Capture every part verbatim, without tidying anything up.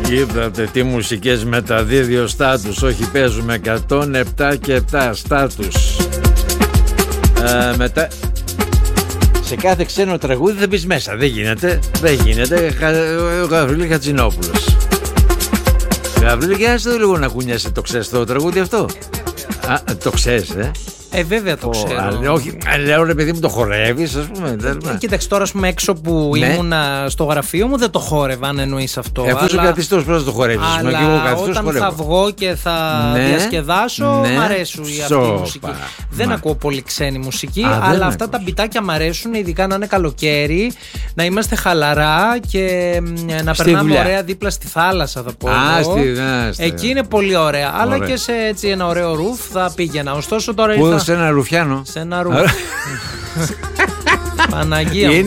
Είδατε τι μουσικές μεταδίδει ο Στάτους. Όχι, παίζουμε εκατόν επτά και επτά Στάτους. ε, Μετά σε κάθε ξένο τραγούδι θα μπεις μέσα. Δεν γίνεται. Δεν γίνεται. Ο Γαβρίλη Χατζηνόπουλος. Γαβρίλη, για να λίγο να κουνιάσαι. Το ξέρεις το τραγούδι αυτό? Α, το ξέρεις, ε? Ε, βέβαια το ξέρω. Α, όχι, λέω ρε παιδί μου, το χορεύεις, ας πούμε. Ε, κοίταξε τώρα, ας πούμε, έξω που ναι. ήμουνα στο γραφείο μου δεν το χόρευα, αν εννοείς αυτό. Ε, αφού είσαι καθιστός, πρέπει να το χορεύεις. Αλλά και εγώ όταν χορεύω. Θα βγω και θα ναι. διασκεδάσω, ναι. μ' αρέσουν η αυτή η μουσική. Μα. Δεν ακούω πολύ ξένη μουσική, Α, αλλά αυτά τα μπιτάκια μ' αρέσουν, ειδικά να είναι καλοκαίρι, να είμαστε χαλαρά και να στη περνάμε δουλειά. ωραία δίπλα στη θάλασσα, θα πω. Α, στη, στη, εκεί είναι πολύ ωραία. ωραία. Αλλά και σε έτσι, ένα ωραίο ρουφ θα πήγαινα. Ωστόσο τώρα ήρθα. Σε ένα ρουφιάνο. Σε ένα ρουφ. Παναγία μου. Είναι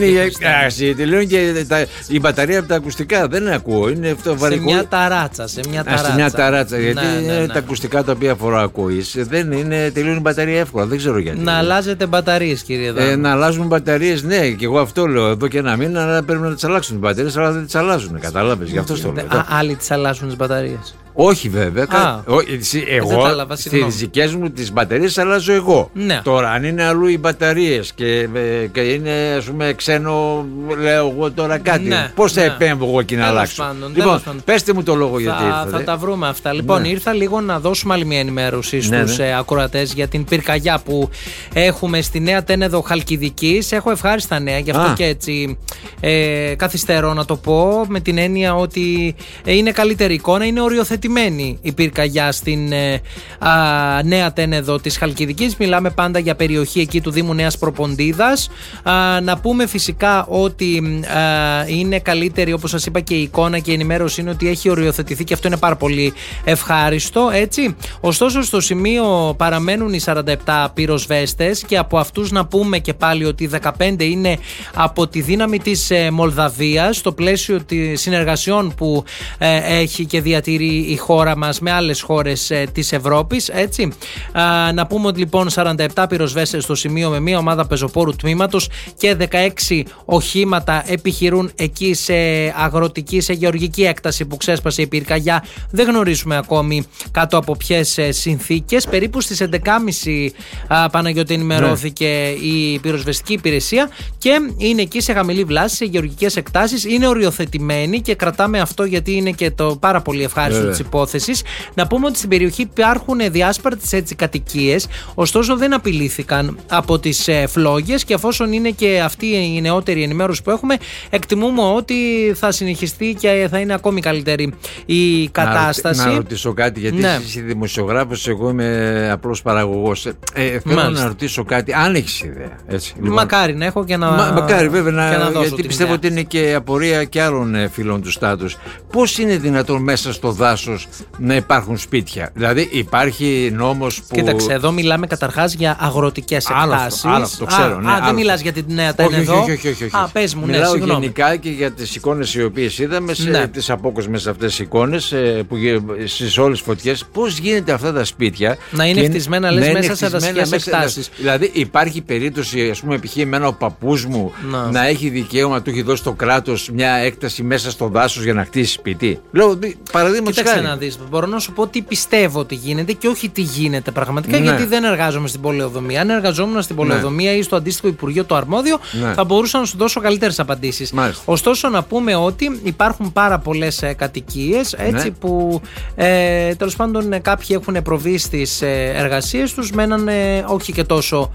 η τελειώνει και τα, η μπαταρία από τα ακουστικά. Δεν ακούω. Είναι αυτό βαρικό. Σε μια ταράτσα. Σε μια ταράτσα. Α, σε μια ταράτσα. Γιατί ναι, ναι, ναι. τα ακουστικά τα οποία φορά ακούεις. Δεν είναι, τελειώνει η μπαταρία εύκολα. Δεν ξέρω γιατί. Να αλλάζετε μπαταρίες, κύριε Δάμο. Ε, να αλλάζουν μπαταρίες, ναι. Και εγώ αυτό λέω εδώ και ένα μήνα. Αλλά πρέπει να τις αλλάξουν οι μπαταρίες. Αλλά δεν τις αλλάζουν. Κατάλαβες. Γι' αυτό το λέω. Α, άλλοι τις αλλάζουν τις μπαταρίες. Όχι βέβαια. Α, Ό, εγώ στις δικές μου τις μπαταρίες αλλάζω εγώ. Ναι. Τώρα αν είναι αλλού οι μπαταρίες και, και είναι ας πούμε ξένο, λέω εγώ τώρα κάτι. Ναι, πώς θα ναι. επέμβω εγώ και να τέλος αλλάξω. Πάντων, λοιπόν, πέστε μου το λόγο θα, γιατί ήρθατε. Θα τα βρούμε αυτά. Λοιπόν, ναι. ήρθα λίγο να δώσουμε άλλη μια ενημέρωση στους ναι, ναι. ακροατές για την πυρκαγιά που έχουμε στη Νέα Τένεδο Χαλκιδικής. Έχω ευχάριστα νέα, γι' αυτό Α. και έτσι ε, καθυστερώ να το πω, με την έννοια ότι ε, είναι καλύτερη εικόνα, είναι οριοθετημένη η πυρκαγιά στην ε, α, Νέα Τένεδο της Χαλκιδικής. Μιλάμε πάντα για περιοχή εκεί του Δήμου Νέας Προποντίδας. Α, να πούμε φυσικά ότι α, είναι καλύτερη, όπως σας είπα, και η εικόνα και η ενημέρωση είναι ότι έχει οριοθετηθεί και αυτό είναι πάρα πολύ ευχάριστο, έτσι. Ωστόσο στο σημείο παραμένουν οι σαράντα επτά πυροσβέστες και από αυτούς να πούμε και πάλι ότι δεκαπέντε είναι από τη δύναμη της ε, Μολδαβίας στο πλαίσιο της συνεργασιών που ε, έχει και διατηρεί η χώρα μας με άλλες χώρες ε, της Ευρώπης, έτσι. Α, να πούμε ότι λοιπόν σαράντα επτά πυροσβέστες στο σημείο με μια ομάδα πεζοπόρου τμήματος και δεκαέξι οχήματα επιχειρούν εκεί σε αγροτική, σε γεωργική έκταση που ξέσπασε η πυρκαγιά. Δεν γνωρίζουμε ακόμη κάτω από ποιες ε, συνθήκες. Περίπου στις έντεκα και μισή α, Παναγιώτη ενημερώθηκε ναι. η πυροσβεστική υπηρεσία και είναι εκεί σε χαμηλή βλάση, σε γεωργικές εκτάσεις. Είναι οριοθετημένοι και κρατάμε αυτό γιατί είναι και το πάρα πολύ ευχάριστο της υπόθεσης. Να πούμε ότι στην περιοχή υπάρχουν διάσπαρτες έτσι κατοικίες, ωστόσο δεν απειλήθηκαν από τις ε, φλόγες και εφόσον είναι και αυτή η νεότερη ενημέρωση που έχουμε, εκτιμούμε ότι θα συνεχιστεί και θα είναι ακόμη καλύτερη η κατάσταση. Να, να ρωτήσω κάτι, γιατί ναι. είσαι δημοσιογράφος, εγώ είμαι απλός παραγωγός. Ε, ε, θέλω Μάλιστα. να ρωτήσω κάτι, αν έχεις ιδέα. Έτσι, λοιπόν. Μακάρι να έχω και να, Μα, μακάρι, βέβαια, να, να δώσω. Γιατί πιστεύω ιδέα. Ότι είναι και απορία και άλλων φίλων του Στάτους. Πώς είναι δυνατόν μέσα στο δάσος να υπάρχουν σπίτια? Δηλαδή υπάρχει νόμος που... Κοίταξε, εδώ μιλάμε καταρχάς για αγροτικές εκτάσεις. Άλλο αυτό, το ξέρω. Α, ναι, α δεν μιλάς για την Νέα Τένεδο. Όχι, όχι, όχι, όχι. Α, πες μου, Μιλάω ναι, γενικά και για τις εικόνες οι οποίες είδαμε, σε, ναι. τις απόκοσμες αυτές τις εικόνες που, στις όλες τις φωτιές. Πώς γίνεται αυτά τα σπίτια να είναι χτισμένα λες μέσα σε δασικές εκτάσεις? Δηλαδή υπάρχει περίπτωση, ας πούμε, π.χ. εμένα ο παππούς μου να. να έχει δικαίωμα, του έχει δώσει το κράτος μια έκταση μέσα στο δάσος για να χτίσει σπίτι? Λέω, παραδείγματος χάρη. Να δεις, μπορώ να σου πω τι πιστεύω ότι γίνεται και όχι τι γίνεται πραγματικά, ναι. γιατί δεν εργάζομαι στην πολεοδομία. Αν εργαζόμουν στην πολεοδομία ναι. ή στο αντίστοιχο Υπουργείο το αρμόδιο, ναι. θα μπορούσα να σου δώσω καλύτερες απαντήσεις. Μάλιστα. Ωστόσο, να πούμε ότι υπάρχουν πάρα πολλές ε, κατοικίες έτσι, ναι. που ε, τέλος πάντων ε, κάποιοι έχουν προβεί στις ε, εργασίες τους με έναν ε, όχι και τόσο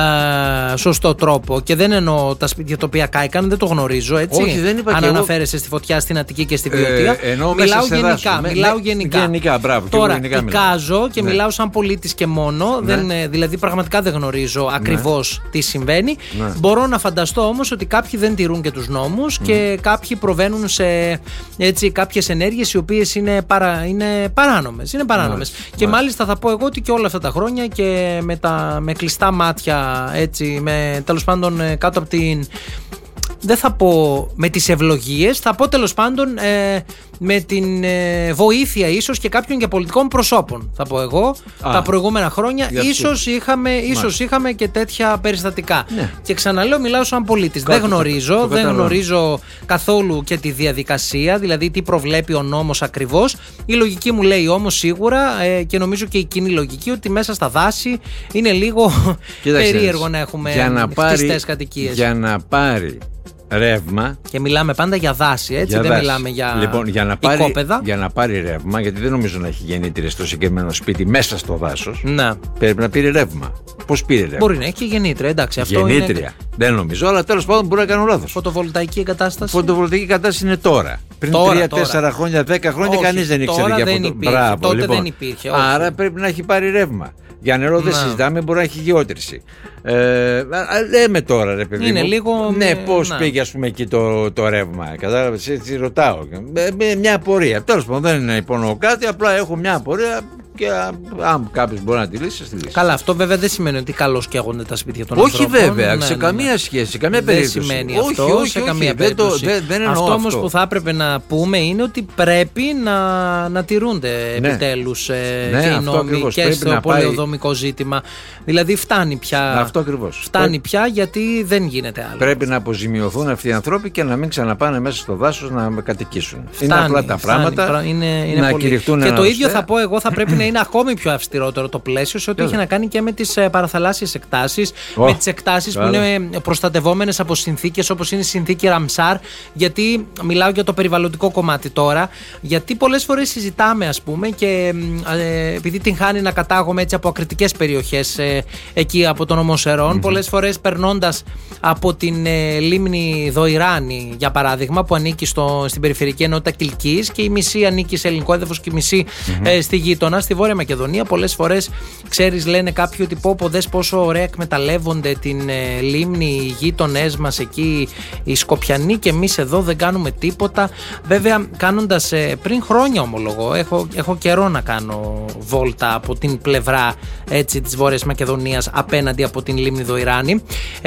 ε, σωστό τρόπο. Και δεν εννοώ τα σπίτια τα οποία κάηκαν, δεν το γνωρίζω. Έτσι. Όχι, δεν είπα. Αν και αναφέρεσαι στη φωτιά στην Αττική και στη Βιωτία. Ε, μιλάω γενικά. Με, μιλάω γενικά. γενικά μπράβο, Τώρα, γενικά εικάζω και ναι. μιλάω σαν πολίτης και μόνο. Ναι. Δεν, δηλαδή, πραγματικά δεν γνωρίζω ακριβώς ναι. τι συμβαίνει. Ναι. Μπορώ να φανταστώ όμως ότι κάποιοι δεν τηρούν και τους νόμους mm. και κάποιοι προβαίνουν σε έτσι, κάποιες ενέργειες οι οποίες είναι, παρα, είναι παράνομες. Είναι παράνομες. Mm. Και mm. μάλιστα θα πω εγώ ότι και όλα αυτά τα χρόνια και με, τα, με κλειστά μάτια, έτσι, με, τέλος πάντων κάτω από την. Δεν θα πω με τις ευλογίες, θα πω τέλος πάντων ε, με την ε, βοήθεια ίσως και κάποιων και πολιτικών προσώπων, θα πω εγώ. Α, τα προηγούμενα χρόνια ίσως είχαμε, ίσως είχαμε και τέτοια περιστατικά. Ναι. Και ξαναλέω, μιλάω σαν πολίτης. Δεν γνωρίζω, το, το δεν γνωρίζω καθόλου και τη διαδικασία, δηλαδή τι προβλέπει ο νόμος ακριβώς. Η λογική μου λέει όμως σίγουρα ε, και νομίζω και η κοινή λογική ότι μέσα στα δάση είναι λίγο περίεργο να έχουμε χτιστές κατοικίες. Για να πάρει ρεύμα. Και μιλάμε πάντα για δάση, έτσι. Για δεν δάση. Μιλάμε για, λοιπόν, για να πάρει, οικόπεδα. Για να πάρει ρεύμα, γιατί δεν νομίζω να έχει γεννήτριες στο συγκεκριμένο σπίτι μέσα στο δάσος. Να. Πρέπει να πήρε ρεύμα. Πώς πήρε ρεύμα? Μπορεί να έχει και γεννήτρια, εντάξει. Αυτό γεννήτρια. Είναι... Δεν νομίζω, αλλά τέλος πάντων μπορεί να κάνω λάθος. Φωτοβολταϊκή εγκατάσταση. Φωτοβολταϊκή εγκατάσταση είναι τώρα. Πριν τρία τέσσερα χρόνια, δέκα χρόνια, κανείς δεν ήξερε για αυτό. Μπράβο, τότε λοιπόν. Δεν υπήρχε. Όχι. Άρα πρέπει να έχει πάρει ρεύμα. Για νερό δεν συζητάμε, μπορεί να έχει γεώτρηση. Ε, λέμε τώρα, ρε παιδί είναι μου. Λίγο ναι, πώς να. πήγε, ας πούμε, εκεί το, το ρεύμα. Κατάλαβες, έτσι ρωτάω. Με μια απορία. Τέλος πάντων, δεν υπονοώ κάτι, απλά έχω μια απορία. Και αν κάποιο μπορεί να τη λύσει, τη λύσει. Καλά, αυτό βέβαια δεν σημαίνει ότι καλώς καίγονται τα σπίτια των όχι ανθρώπων. Όχι, βέβαια, ναι, σε ναι, καμία ναι. σχέση, σε καμία περίπτωση. Δεν σημαίνει όχι, αυτό, όχι, σε όχι, καμία όχι, περίπτωση. Δεν, δεν αυτό αυτό όμως που θα έπρεπε να πούμε είναι ότι πρέπει να, να τηρούνται ναι. επιτέλους ναι, και οι νόμοι ακριβώς, και στο πολεοδομικό πάει... ζήτημα. Δηλαδή φτάνει πια. Αυτό ακριβώς. Φτάνει πρέπει... πια γιατί δεν γίνεται άλλο. Πρέπει να αποζημιωθούν αυτοί οι άνθρωποι και να μην ξαναπάνε μέσα στο δάσος να με κατοικήσουν. Φτάνει, είναι απλά τα φτάνει, πράγματα. Είναι, είναι να πολύ. κηρυχτούν και το ίδιο θα πω εγώ, θα πρέπει να είναι ακόμη πιο αυστηρότερο το πλαίσιο σε ό,τι έχει να κάνει και με τις παραθαλάσσιες εκτάσεις, oh, με τις εκτάσεις που είναι προστατευόμενες από συνθήκες όπως είναι η συνθήκη Ραμσάρ. Γιατί μιλάω για το περιβαλλοντικό κομμάτι τώρα, γιατί πολλές φορές συζητάμε, ας πούμε, και ε, επειδή την χάνει να κατάγομαι έτσι από ακριτικές περιοχές ε, εκεί από τον Ομοσερών, mm-hmm. πολλές φορές περνώντας από την ε, λίμνη Δοϊράνη, για παράδειγμα, που ανήκει στο, στην περιφερειακή ενότητα Κιλκής και η μισή ανήκει σε ελληνικό έδαφος και η μισή mm-hmm. ε, στη γείτονα, στη Βόρεια Μακεδονία. Πολλές φορές, ξέρεις, λένε κάποιοι ότι πω πω δες πόσο ωραία εκμεταλλεύονται την ε, λίμνη οι γείτονές μας εκεί οι Σκοπιανοί και εμείς εδώ δεν κάνουμε τίποτα. Βέβαια, κάνοντας ε, πριν χρόνια, ομολογώ, έχω, έχω καιρό να κάνω βόλτα από την πλευρά έτσι, της Βόρειας Μακεδονίας απέναντι από την λίμνη Δοϊράνη.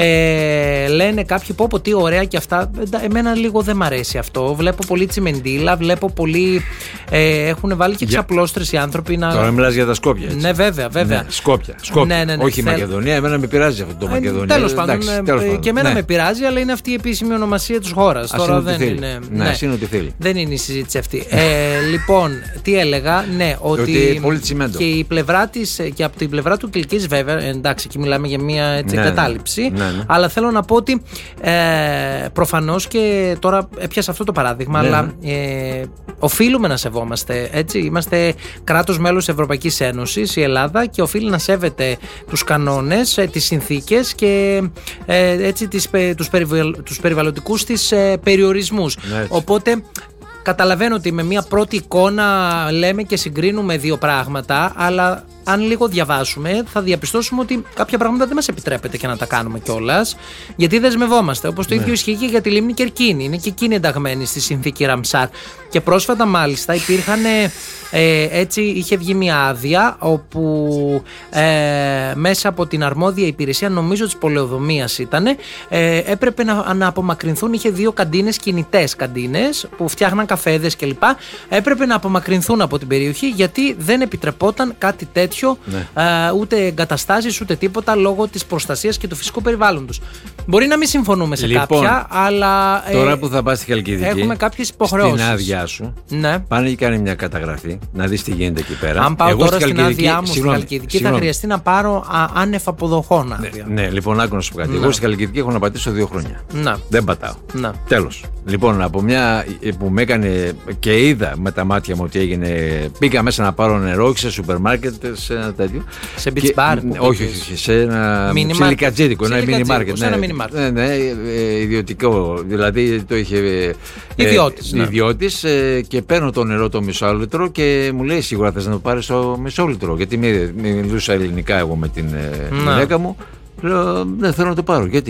Ε, λένε κάποιοι πω πω τι ωραία και αυτά. Εμένα λίγο δεν μ' αρέσει αυτό. Βλέπω πολύ τσιμεντήλα, βλέπω πολύ. Ε, έχουν βάλει και ξαπλώστρες οι άνθρωποι να. Τώρα μιλάς για τα Σκόπια. Έτσι. Ναι, βέβαια, βέβαια. Ναι, Σκόπια. Σκόπια. Ναι, ναι, ναι, όχι η θέλ... Μακεδονία, εμένα με πειράζει αυτό το ε, Μακεδονία. Τέλος πάντων, πάντων, και εμένα ναι. με πειράζει, αλλά είναι αυτή η επίσημη ονομασία της χώρας. Ας Τώρα είναι δεν θέλει. είναι. Ναι, ναι. είναι ό,τι θέλει. Δεν είναι η συζήτηση αυτή. ε, λοιπόν, τι έλεγα, ναι, ότι. ότι πολύ τσιμέντο. Και η πλευρά της, και από την πλευρά του Κιλκής, βέβαια, εντάξει, εκεί μιλάμε για μια έτσι, ναι, κατάληψη. Ναι, ναι. Αλλά θέλω να πω ότι ε, προφανώς και τώρα έπιασα αυτό το παράδειγμα, ναι, αλλά ε, οφείλουμε να σεβόμαστε. Έτσι, είμαστε κράτος μέλος της Ευρωπαϊκής Ένωσης, η Ελλάδα, και οφείλει να σέβεται τους κανόνες, ε, τις συνθήκες και ε, έτσι, τις, τους, περιβαλλ, τους περιβαλλοντικούς της ε, περιορισμούς. Ναι, οπότε καταλαβαίνω ότι με μια πρώτη εικόνα λέμε και συγκρίνουμε δύο πράγματα, αλλά αν λίγο διαβάσουμε θα διαπιστώσουμε ότι κάποια πράγματα δεν μας επιτρέπεται και να τα κάνουμε κιόλας, γιατί δεσμευόμαστε. Όπως το ναι. ίδιο ισχύει και για τη λίμνη Κερκίνη. Είναι και εκείνη ενταγμένη στη συνθήκη Ραμσάρ. Και πρόσφατα μάλιστα υπήρχαν, ε, έτσι είχε βγει μια άδεια όπου ε, μέσα από την αρμόδια υπηρεσία, νομίζω της πολεοδομίας ήταν, ε, έπρεπε να, να απομακρυνθούν, είχε δύο καντίνες, κινητές καντίνες που φτιάχναν καφέδες κλπ. Έπρεπε να απομακρυνθούν από την περιοχή γιατί δεν επιτρεπόταν κάτι τέτοιο. Ναι. Ε, ούτε εγκαταστάσεις ούτε τίποτα λόγω της προστασίας και του φυσικού περιβάλλοντος. Μπορεί να μην συμφωνούμε σε λοιπόν, κάποια, αλλά. Τώρα ε, που θα πας στη Χαλκιδική, έχουμε κάποιες υποχρεώσεις. Στην άδειά σου, ναι. πάνε και κάνει μια καταγραφή, να δεις τι γίνεται εκεί πέρα. Αν πάω Εγώ τώρα στη στην άδειά μου στη Χαλκιδική, θα χρειαστεί να πάρω α, άνευ αποδοχών άδεια. Ναι, ναι, λοιπόν, άκου να σου πω κάτι. Εγώ στη Χαλκιδική έχω να πατήσω δύο χρόνια. Να. Δεν πατάω. Τέλος. Λοιπόν, από μια που με έκανε και είδα με τα μάτια μου ότι έγινε, πήγα μέσα να πάρω νερό, όχι σε σούπερ μάρκετ, σε ένα τέτοιο. Σε beach bar. Όχι, όχι, σε ένα σιλικατζίδικο, ένα mini market. Σε ένα mini market. Ναι, ναι, ιδιωτικό. Δηλαδή το είχε. Ιδιώτης. Ε, ιδιώτης ε, και παίρνω το νερό το μισόλιτρο και μου λέει σίγουρα θες να το πάρεις το μισόλιτρο. Γιατί μιλούσα ελληνικά εγώ με την γυναίκα μου. Λέω, δεν θέλω να το πάρω. Γιατί?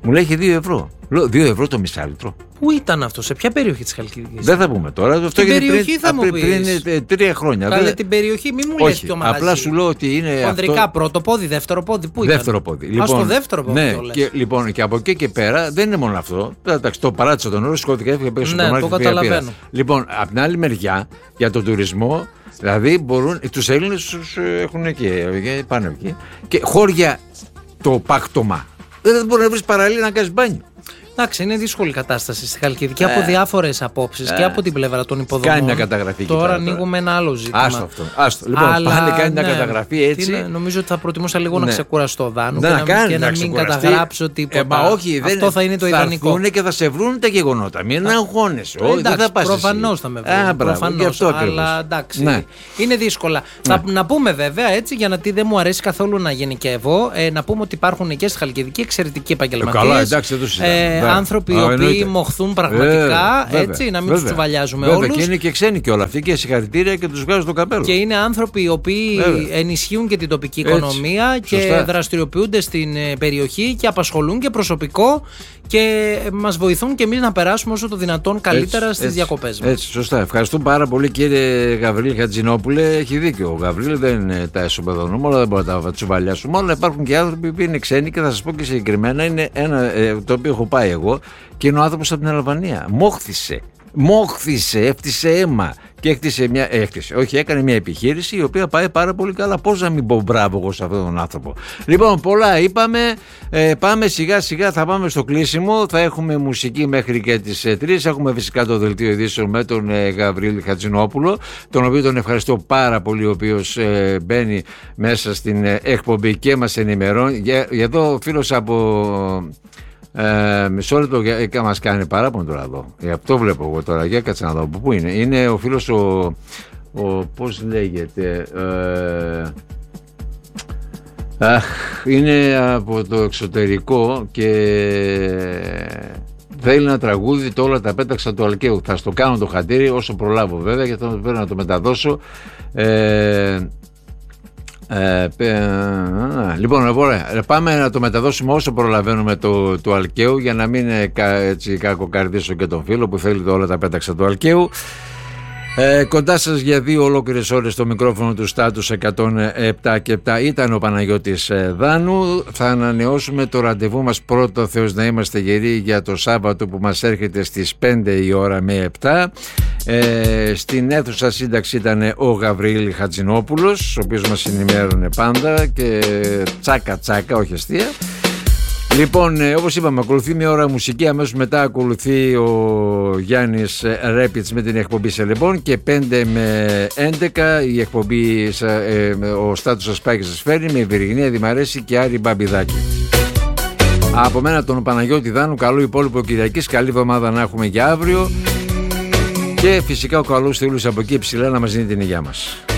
Μου λέει έχει δύο ευρώ. Λέω δύο ευρώ το μισάλιτρο. Πού ήταν αυτό, σε ποια περιοχή της Χαλκιδικής? Δεν θα πούμε τώρα. Την αυτό περιοχή πριν, θα μου πριν, πριν, πριν τρία χρόνια. Καλέ δεν... την περιοχή, μην μου λες το μαγαζί. Απλά σου λέω ότι είναι. Χονδρικά αυτό... πρώτο πόδι, δεύτερο πόδι. Πού ήταν? Δεύτερο πόδι. Λοιπόν, στο δεύτερο πόδι. Ναι, και, λοιπόν, και από εκεί και πέρα δεν είναι μόνο αυτό. Εντάξει, το παράτησα τον όρο, σηκώθηκα, έφυγε πέρα στο ναι, το καταλαβαίνω. Λοιπόν, από την άλλη μεριά για τον τουρισμό. Δηλαδή μπορούν, τους Έλληνες τους έχουν εκεί, πάνω εκεί. Και χώρια το πάκτομα. Δεν μπορεί να βρεις παραλία να κάνεις μπάνιο. Εντάξει, είναι δύσκολη η κατάσταση στη Χαλκιδική ε, από διάφορες απόψεις ε, και από την πλευρά των υποδομών. Κάνει μια καταγραφή. Τώρα ανοίγουμε ένα άλλο ζήτημα. Άστο αυτό. Άστο. Λοιπόν, αλλά, πάνε κάνει μια ναι, καταγραφή έτσι. Είναι, νομίζω ότι θα προτιμούσα λίγο ναι. να ξεκουραστώ Δάνου ναι, και, να, κάνει, και να, να μην καταγράψω τίποτα. Ε, μα όχι, δεν αυτό θα είναι το θα ιδανικό. Θα έρθουν και θα σε βρουν τα γεγονότα. Μην αγχώνεσαι. Όχι, δεν θα πας. Προφανώς θα με βρουν. Προφανώς. Αλλά εντάξει. Είναι δύσκολα. Να πούμε βέβαια έτσι, για να δεν μου αρέσει καθόλου να γενικεύω, να πούμε ότι υπάρχουν και στη Χαλκιδική εξαιρετικοί επαγγελματίες. Άνθρωποι οι οποίοι μοχθούν πραγματικά, ε, έτσι, να μην βέβαια, τους τσουβαλιάζουμε βέβαια, όλους. Και είναι και ξένοι και όλα αυτοί και συγχαρητήρια και τους βγάζουν το καπέλο. Και είναι άνθρωποι οι οποίοι βέβαια. ενισχύουν και την τοπική οικονομία έτσι, και σωστά. δραστηριοποιούνται στην περιοχή και απασχολούν και προσωπικό και μας βοηθούν και εμείς να περάσουμε όσο το δυνατόν καλύτερα έτσι, στις έτσι, διακοπές μας. Έτσι, σωστά. Ευχαριστώ πάρα πολύ κύριε Γαβρίλη Χατζηνόπουλε. Έχει δίκιο. Ο Γαβρίλη δεν είναι τα εσωπεδονούμενα, δεν μπορεί να τα τσουβαλιάσουμε όλα. Υπάρχουν και άνθρωποι που είναι ξένοι και θα σας πω και συγκεκριμένα είναι ένα ε, το οποίο έχω πάει εγώ. Και είναι ο άνθρωπος από την Αλβανία. Μόχθησε. Μόχθησε, έφτιασε αίμα. Και έκτισε μια. Έκτισε. Όχι, έκανε μια επιχείρηση η οποία πάει πάρα πολύ καλά. Πώς να μην πω μπράβο εγώ σε αυτόν τον άνθρωπο. Λοιπόν, πολλά είπαμε. Ε, πάμε σιγά σιγά, θα πάμε στο κλείσιμο. Θα έχουμε μουσική μέχρι και τις ε, τρεις. Έχουμε φυσικά το δελτίο ειδήσεων με τον ε, Γαβρίλη Χατζηνόπουλο, τον οποίο τον ευχαριστώ πάρα πολύ, ο οποίος ε, μπαίνει μέσα στην ε, εκπομπή και μας ενημερώνει. Για, για εδώ φίλος από. Ε, μισό λεπτό, για, μας κάνει παράπονο τώρα εδώ. Για αυτό βλέπω εγώ τώρα. Για κάτσε να δω. Πού είναι. Είναι ο φίλος ο, ο πώς λέγεται. Ε, αχ, είναι από το εξωτερικό και θέλει ένα τραγούδι. Το όλα τα πέταξα του Αλκαίου. Θα στο κάνω το χατήρι όσο προλάβω βέβαια, γιατί θα πρέπει να το μεταδώσω. Ε, Ε, ε, λοιπόν, ωραία. Πάμε να το μεταδώσουμε όσο προλαβαίνουμε το, το Αλκαίου, για να μην έτσι κακοκαρδίσω και τον φίλο που θέλει το όλα τα πέταξα του Αλκαίου. Ε, κοντά σας για δύο ολόκληρες ώρες στο μικρόφωνο του Στάτους εκατόν επτά και επτά ήταν ο Παναγιώτης Δάνου. Θα ανανεώσουμε το ραντεβού μας, πρώτο Θεός να είμαστε γεροί, για το Σάββατο που μας έρχεται στις πέντε η ώρα με επτά. Ε, στην αίθουσα σύνταξη ήταν ο Γαβρίλη Χατζηνόπουλος, ο οποίος μας ενημέρωνε πάντα και τσάκα τσάκα, όχι αστεία. Λοιπόν, ε, όπως είπαμε, ακολουθεί μια ώρα μουσική, αμέσως μετά ακολουθεί ο Γιάννης Ρέπιτς με την εκπομπή σε λοιπόν, και πέντε με έντεκα η εκπομπή ε, ο Στάτους σας πάει και σας φέρνει, με Βυργινία Δημαρέση και Άρη Μπαμπιδάκη. Από μένα τον Παναγιώτη Δάνου, καλό υπόλοιπο Κυριακής, καλή εβδομάδα να έχουμε για αύριο και φυσικά ο καλός θέλους από εκεί ψηλά να μας δίνει την υγειά μας.